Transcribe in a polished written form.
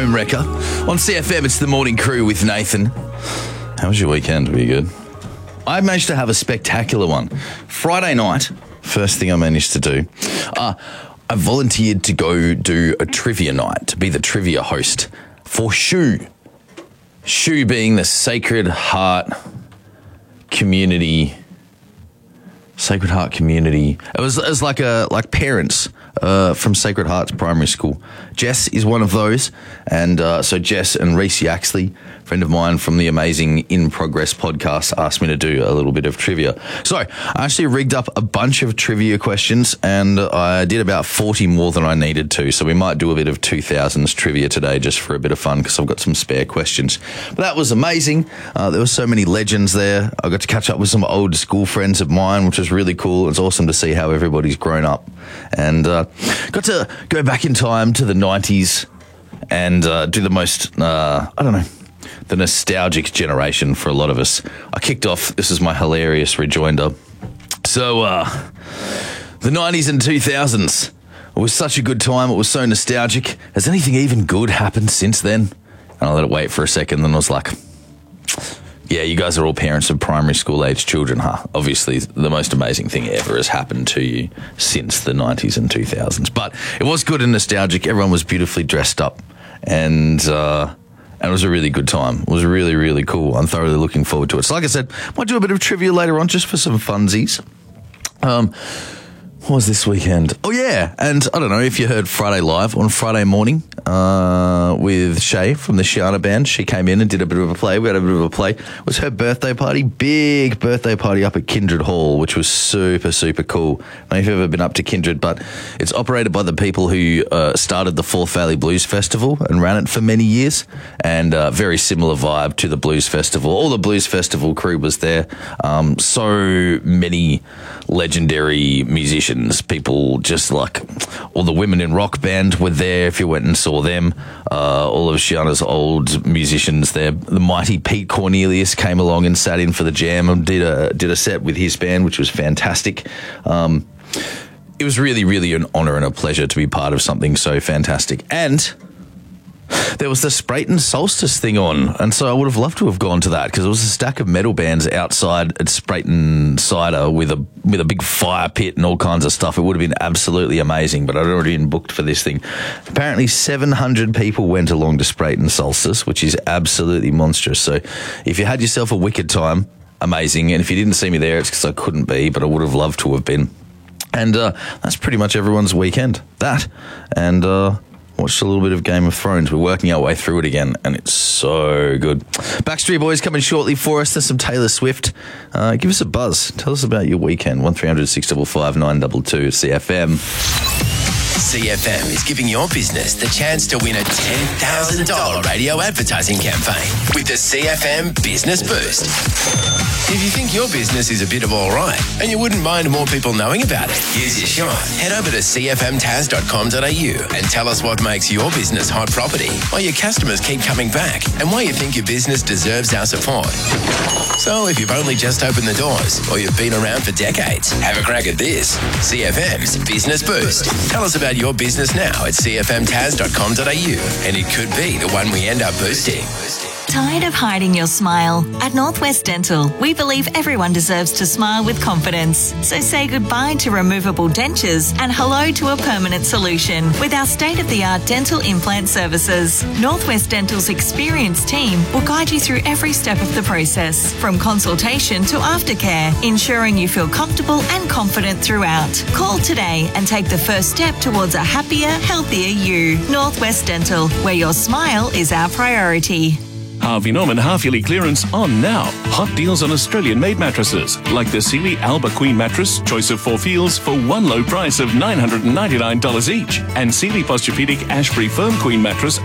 Home Wrecker. On CFM, it's the Morning Crew with Nathan. How was your weekend? Were you good? I managed to have a spectacular one. Friday night, first thing I managed to do, I volunteered to go do a trivia night, to be the trivia host for SHU. SHU being the Sacred Heart Community. It was like parents from Sacred Hearts Primary School. Jess is one of those, and so Jess and Reese Yaxley, friend of mine from the amazing In Progress podcast, asked me to do a little bit of trivia. So I actually rigged up a bunch of trivia questions, and I did about 40 more than I needed to. So we might do a bit of 2000s trivia today just for a bit of fun, because I've got some spare questions. But that was amazing. There were so many legends there. I got to catch up with some old school friends of mine, which was really cool. It's awesome to see how everybody's grown up, and got to go back in time to the 90s and do the most, the nostalgic generation for a lot of us. I kicked off, this is my hilarious rejoinder. So, the 90s and 2000s, it was such a good time. It was so nostalgic. Has anything even good happened since then? And I let it wait for a second, then I was like, yeah, you guys are all parents of primary school age children, huh? Obviously, the most amazing thing ever has happened to you since the 90s and 2000s. But it was good and nostalgic. Everyone was beautifully dressed up, and it was a really good time. It was really, really cool. I'm thoroughly looking forward to it. So like I said, might do a bit of trivia later on just for some funsies. What was this weekend? Oh, yeah. And I don't know if you heard Friday Live on Friday morning with Shay from the Shiana Band. She came in and did a bit of a play. We had a bit of a play. It was her birthday party, big birthday party up at Kindred Hall, which was super, super cool. I don't know if you've ever been up to Kindred, but it's operated by the people who started the Forth Valley Blues Festival and ran it for many years, and very similar vibe to the Blues Festival. All the Blues Festival crew was there. So many legendary musicians. People just like all the women in Rock Band were there if you went and saw them. All of Shiana's old musicians there. The mighty Pete Cornelius came along and sat in for the jam and did a set with his band, which was fantastic. It was really, really an honour and a pleasure to be part of something so fantastic. And there was the Sprayton Solstice thing on, and so I would have loved to have gone to that, because there was a stack of metal bands outside at Sprayton Cider with a big fire pit and all kinds of stuff. It would have been absolutely amazing, but I'd already been booked for this thing. Apparently 700 people went along to Sprayton Solstice, which is absolutely monstrous. So if you had yourself a wicked time, amazing. And if you didn't see me there, it's because I couldn't be, but I would have loved to have been. And that's pretty much everyone's weekend. That, and watched a little bit of Game of Thrones. We're working our way through it again, and it's so good. Backstreet Boys coming shortly for us. There's some Taylor Swift. Give us a buzz. Tell us about your weekend. 1300 655 922 CFM. CFM is giving your business the chance to win a $10,000 radio advertising campaign with the CFM Business Boost. If you think your business is a bit of all right and you wouldn't mind more people knowing about it, here's your shot. Head over to cfmtaz.com.au and tell us what makes your business hot property, why your customers keep coming back, and why you think your business deserves our support. So if you've only just opened the doors or you've been around for decades, have a crack at this. CFM's Business Boost. Tell us about your business now at cfmtaz.com.au, and it could be the one we end up boosting. Tired of hiding your smile? At Northwest Dental, we believe everyone deserves to smile with confidence. So say goodbye to removable dentures and hello to a permanent solution with our state-of-the-art dental implant services. Northwest Dental's experienced team will guide you through every step of the process, from consultation to aftercare, ensuring you feel comfortable and confident throughout. Call today and take the first step towards a happier, healthier you. Northwest Dental, where your smile is our priority. Harvey Norman half-yearly clearance on now. Hot deals on Australian-made mattresses, like the Sealy Alba Queen mattress, choice of 4 feels for one low price of $999 each. And Sealy Posturepedic Ashbury Firm Queen mattress,